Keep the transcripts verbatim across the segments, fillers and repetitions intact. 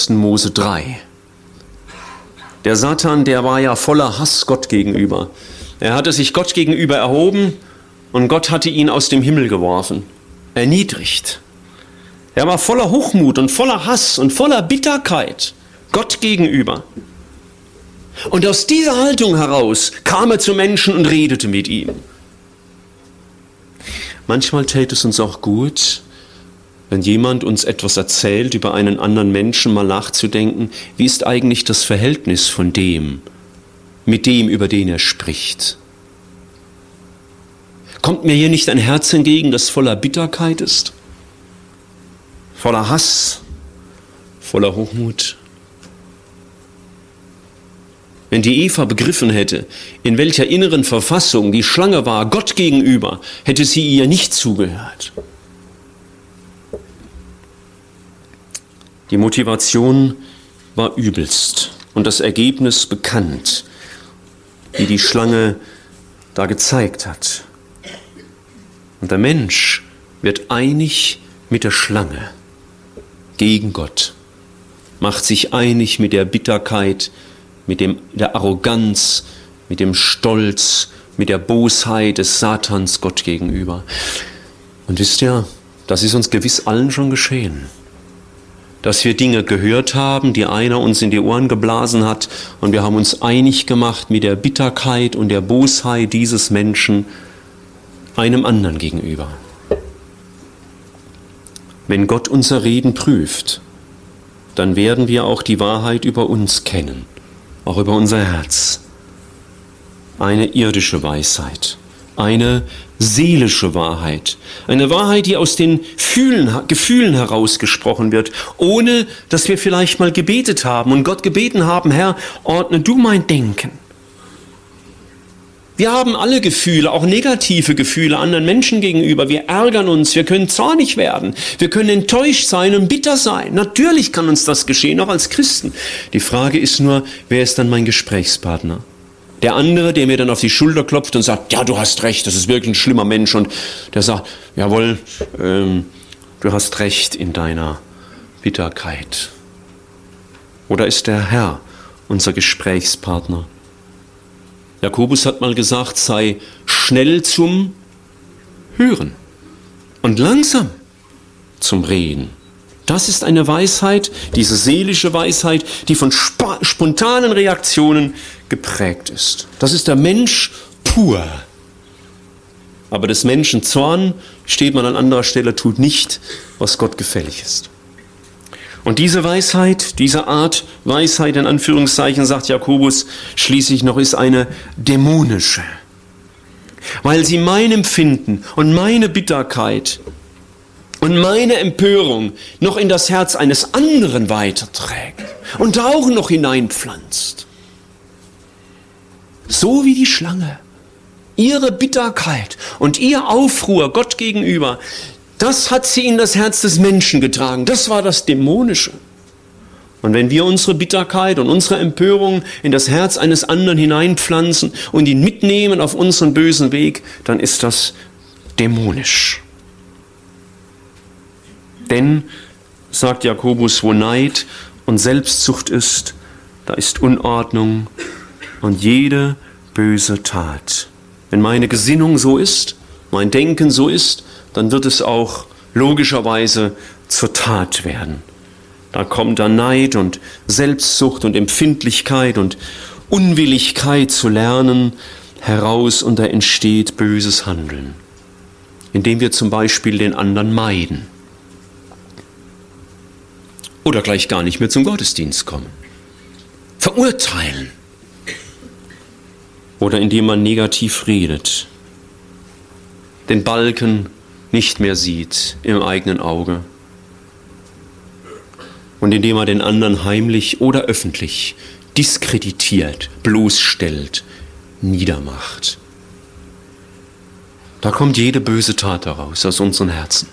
Mose drei. Der Satan, der war ja voller Hass Gott gegenüber. Er hatte sich Gott gegenüber erhoben und Gott hatte ihn aus dem Himmel geworfen, erniedrigt. Er war voller Hochmut und voller Hass und voller Bitterkeit Gott gegenüber. Und aus dieser Haltung heraus kam er zu Menschen und redete mit ihm. Manchmal täte es uns auch gut, wenn jemand uns etwas erzählt über einen anderen Menschen, mal nachzudenken, wie ist eigentlich das Verhältnis von dem, mit dem, über den er spricht. Kommt mir hier nicht ein Herz entgegen, das voller Bitterkeit ist, voller Hass, voller Hochmut? Wenn die Eva begriffen hätte, in welcher inneren Verfassung die Schlange war Gott gegenüber, hätte sie ihr nicht zugehört. Die Motivation war übelst und das Ergebnis bekannt, wie die Schlange da gezeigt hat. Und der Mensch wird einig mit der Schlange gegen Gott, macht sich einig mit der Bitterkeit, mit dem, der Arroganz, mit dem Stolz, mit der Bosheit des Satans Gott gegenüber. Und wisst ihr, das ist uns gewiss allen schon geschehen. Dass wir Dinge gehört haben, die einer uns in die Ohren geblasen hat und wir haben uns einig gemacht mit der Bitterkeit und der Bosheit dieses Menschen einem anderen gegenüber. Wenn Gott unser Reden prüft, dann werden wir auch die Wahrheit über uns kennen, auch über unser Herz. Eine irdische Weisheit, eine seelische Wahrheit, eine Wahrheit, die aus den Fühlen, Gefühlen herausgesprochen wird, ohne dass wir vielleicht mal gebetet haben und Gott gebeten haben, Herr, ordne du mein Denken. Wir haben alle Gefühle, auch negative Gefühle anderen Menschen gegenüber. Wir ärgern uns, wir können zornig werden, wir können enttäuscht sein und bitter sein. Natürlich kann uns das geschehen, auch als Christen. Die Frage ist nur, wer ist dann mein Gesprächspartner? Der andere, der mir dann auf die Schulter klopft und sagt, ja, du hast recht, das ist wirklich ein schlimmer Mensch. Und der sagt, jawohl, ähm, du hast recht in deiner Bitterkeit. Oder ist der Herr unser Gesprächspartner? Jakobus hat mal gesagt, sei schnell zum Hören und langsam zum Reden. Das ist eine Weisheit, diese seelische Weisheit, die von sp- spontanen Reaktionen geprägt ist. Das ist der Mensch pur. Aber des Menschen Zorn, steht man an anderer Stelle, tut nicht, was Gott gefällig ist. Und diese Weisheit, diese Art Weisheit in Anführungszeichen, sagt Jakobus schließlich noch, ist eine dämonische. Weil sie mein Empfinden und meine Bitterkeit und meine Empörung noch in das Herz eines anderen weiterträgt und da auch noch hineinpflanzt. So wie die Schlange. Ihre Bitterkeit und ihr Aufruhr Gott gegenüber, das hat sie in das Herz des Menschen getragen. Das war das Dämonische. Und wenn wir unsere Bitterkeit und unsere Empörung in das Herz eines anderen hineinpflanzen und ihn mitnehmen auf unseren bösen Weg, dann ist das dämonisch. Denn, sagt Jakobus, wo Neid und Selbstsucht ist, da ist Unordnung und jede böse Tat. Wenn meine Gesinnung so ist, mein Denken so ist, dann wird es auch logischerweise zur Tat werden. Da kommt dann Neid und Selbstsucht und Empfindlichkeit und Unwilligkeit zu lernen heraus und da entsteht böses Handeln, indem wir zum Beispiel den anderen meiden oder gleich gar nicht mehr zum Gottesdienst kommen, verurteilen oder indem man negativ redet, den Balken nicht mehr sieht im eigenen Auge und indem er den anderen heimlich oder öffentlich diskreditiert, bloßstellt, niedermacht. Da kommt jede böse Tat heraus aus unseren Herzen.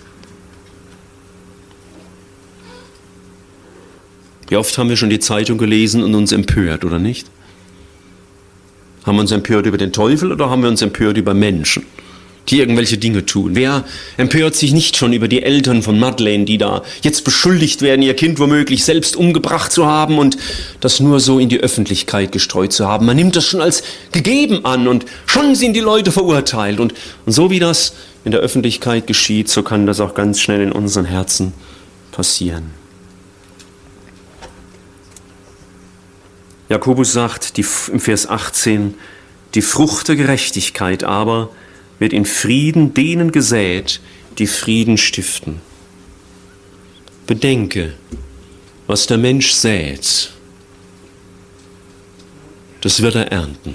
Wie oft haben wir schon die Zeitung gelesen und uns empört, oder nicht? Haben wir uns empört über den Teufel oder haben wir uns empört über Menschen, die irgendwelche Dinge tun? Wer empört sich nicht schon über die Eltern von Madeleine, die da jetzt beschuldigt werden, ihr Kind womöglich selbst umgebracht zu haben und das nur so in die Öffentlichkeit gestreut zu haben? Man nimmt das schon als gegeben an und schon sind die Leute verurteilt. Und, und so wie das in der Öffentlichkeit geschieht, so kann das auch ganz schnell in unseren Herzen passieren. Jakobus sagt die, im Vers achtzehn, die Frucht der Gerechtigkeit aber wird in Frieden denen gesät, die Frieden stiften. Bedenke, was der Mensch sät, das wird er ernten.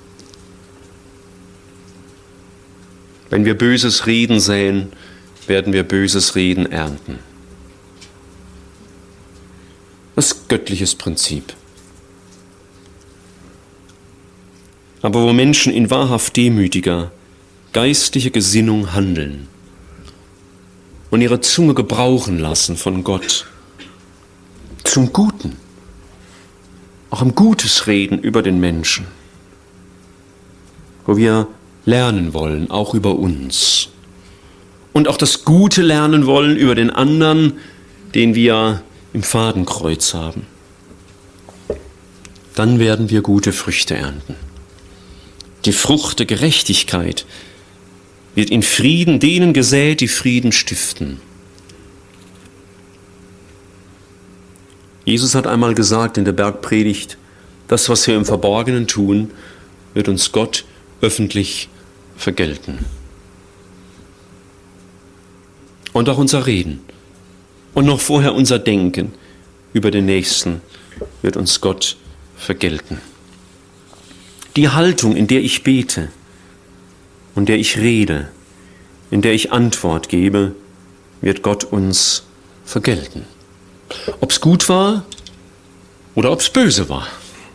Wenn wir böses Reden säen, werden wir böses Reden ernten. Das ist göttliches Prinzip. Aber wo Menschen in wahrhaft demütiger, geistlicher Gesinnung handeln und ihre Zunge gebrauchen lassen von Gott zum Guten, auch im Gutes reden über den Menschen, wo wir lernen wollen, auch über uns und auch das Gute lernen wollen über den anderen, den wir im Fadenkreuz haben, dann werden wir gute Früchte ernten. Die Frucht der Gerechtigkeit wird in Frieden denen gesät, die Frieden stiften. Jesus hat einmal gesagt in der Bergpredigt, das, was wir im Verborgenen tun, wird uns Gott öffentlich vergelten. Und auch unser Reden und noch vorher unser Denken über den Nächsten wird uns Gott vergelten. Die Haltung, in der ich bete, in der ich rede, in der ich Antwort gebe, wird Gott uns vergelten. Ob es gut war oder ob es böse war.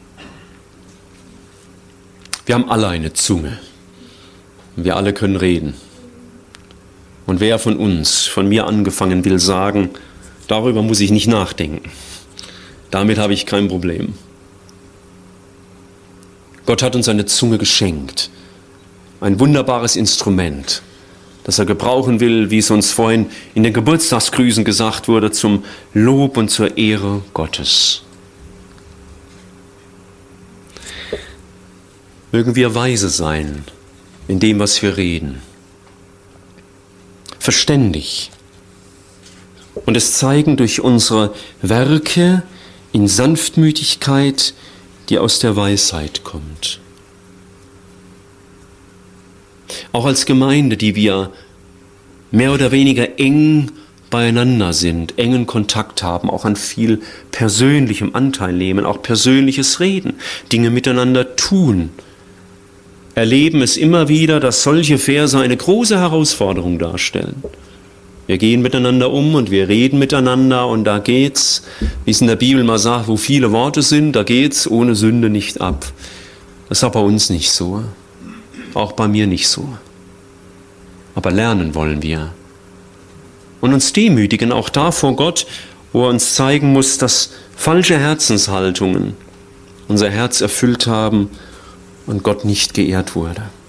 Wir haben alle eine Zunge. Wir alle können reden. Und wer von uns, von mir angefangen, will sagen, darüber muss ich nicht nachdenken. Damit habe ich kein Problem. Gott hat uns eine Zunge geschenkt, ein wunderbares Instrument, das er gebrauchen will, wie es uns vorhin in den Geburtstagsgrüßen gesagt wurde, zum Lob und zur Ehre Gottes. Mögen wir weise sein in dem, was wir reden, verständig und es zeigen durch unsere Werke in Sanftmütigkeit, die aus der Weisheit kommt. Auch als Gemeinde, die wir mehr oder weniger eng beieinander sind, engen Kontakt haben, auch an viel persönlichem Anteil nehmen, auch persönliches Reden, Dinge miteinander tun, erleben es immer wieder, dass solche Verse eine große Herausforderung darstellen. Wir gehen miteinander um und wir reden miteinander und da geht's, wie es in der Bibel mal sagt, wo viele Worte sind, da geht's ohne Sünde nicht ab. Das ist aber bei uns nicht so, auch bei mir nicht so. Aber lernen wollen wir und uns demütigen, auch da vor Gott, wo er uns zeigen muss, dass falsche Herzenshaltungen unser Herz erfüllt haben und Gott nicht geehrt wurde.